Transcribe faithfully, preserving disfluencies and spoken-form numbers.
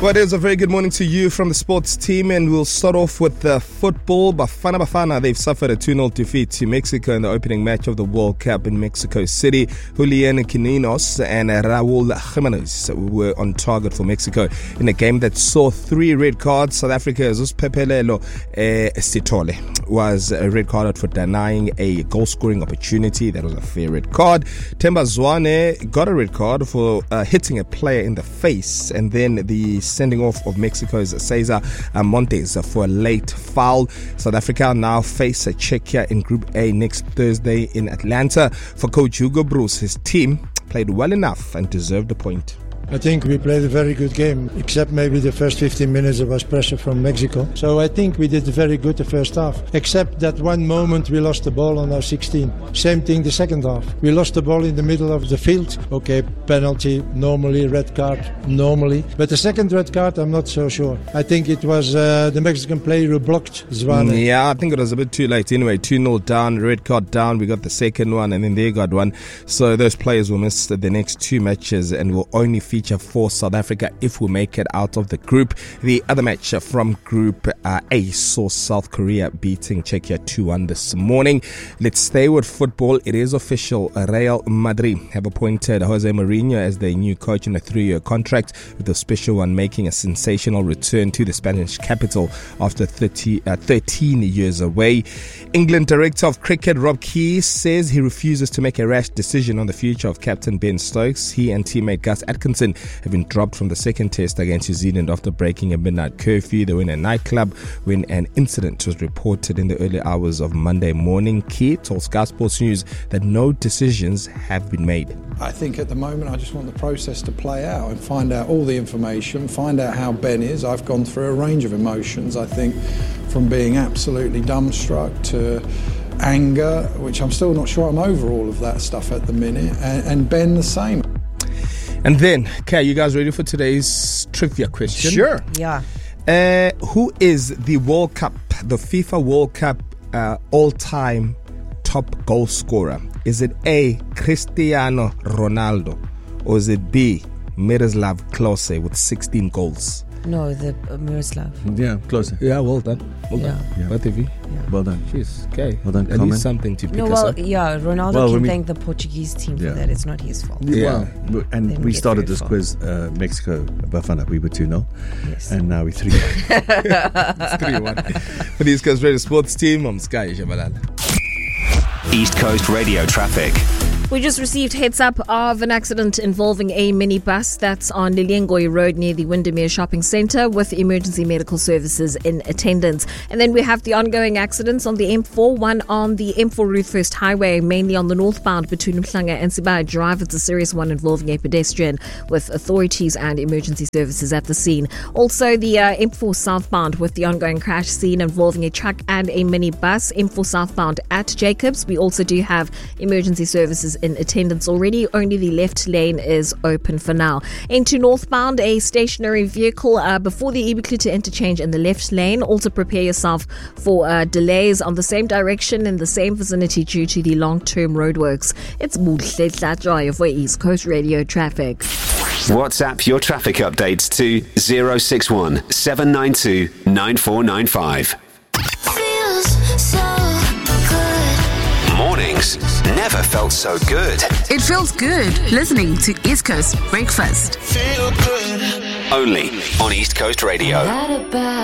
Well, it is a very good morning to you from the sports team, and we'll start off with the football. Bafana Bafana, they've suffered a two nil defeat to Mexico in the opening match of the World Cup in Mexico City. Julian Quinones and Raul Jimenez were on target for Mexico in a game that saw three red cards. South Africa's Pepelelo eh, Sitole was a red carded for denying a goal-scoring opportunity. That was a fair red card. Themba Zwane got a red card for uh, hitting a player in the face, and then the sending off of Mexico's Cesar Montes for a late foul. South Africa now face a Czechia in Group A next Thursday in Atlanta. For coach Hugo Broos, his team played well enough and deserved a point. I think we played a very good game, except maybe the first fifteen minutes there was pressure from Mexico. So I think we did very good the first half, except that one moment we lost the ball on our sixteen. Same thing the second half. We lost the ball in the middle of the field. Okay, penalty, normally, red card, normally. But the second red card, I'm not so sure. I think it was uh, the Mexican player who blocked Zwane. Yeah, I think it was a bit too late. Anyway, two nil down, red card down. We got the second one, and then they got one. So those players will miss the next two matches and will only feature for South Africa if we make it out of the group. The other match from Group uh, A saw South Korea beating Czechia two one this morning. Let's stay with football. It is official. Real Madrid have appointed Jose Mourinho as their new coach in a three-year contract, with the special one making a sensational return to the Spanish capital after thirty, uh, thirteen years away. England Director of Cricket Rob Key says he refuses to make a rash decision on the future of captain Ben Stokes. He and teammate Gus Atkinson have been dropped from the second test against New Zealand after breaking a midnight curfew. They were in a nightclub when an incident was reported in the early hours of Monday morning. Key told Sky Sports News that no decisions have been made. I think at the moment I just want the process to play out and find out all the information, find out how Ben is. I've gone through a range of emotions, I think, from being absolutely dumbstruck to anger, which I'm still not sure I'm over all of that stuff at the minute, and, and Ben the same. And then, okay, you guys ready for today's trivia question? Sure. Yeah. Uh, who is the World Cup, the FIFA World Cup uh, all-time top goal scorer? Is it A, Cristiano Ronaldo, or is it B, Miroslav Klose with sixteen goals? No, the uh, Miroslav. Yeah, closer. Yeah, well done. Well Yeah. done. Yeah. Both of you. Yeah. Well done. Jeez, okay. Well done, At comment. least something to pick No, us well, up. yeah, Ronaldo Well, can when we- thank the Portuguese team Yeah. for that. It's not his fault. Yeah, They and didn't we get started very this far. quiz, uh, Mexico, Bafana, we were two nil, Yes. and now we're three. three one. For the East Coast Radio Sports team, I'm Sky Shabalala. East Coast Radio traffic. We just received heads up of an accident involving a minibus that's on Liliengoy Road near the Windermere Shopping Centre, with emergency medical services in attendance. And then we have the ongoing accidents on the M four, one on the M four Ruthfirst Highway, mainly on the northbound between Mhlanga and Sibaya Drive. It's a serious one involving a pedestrian, with authorities and emergency services at the scene. Also the uh, M four southbound, with the ongoing crash scene involving a truck and a minibus. M four southbound at Jacobs. We also do have emergency services in attendance already. Only the left lane is open for now. Into northbound, a stationary vehicle uh, before the Ibiklita interchange in the left lane. Also prepare yourself for uh, delays on the same direction in the same vicinity due to the long-term roadworks. It's Muhle Tlatjoy for East Coast Radio Traffic. WhatsApp your traffic updates to zero six one seven nine two nine four nine five. Feels so good. Mornings never felt so good. It feels good listening to East Coast Breakfast. Feel good. Only on East Coast Radio. Not a bad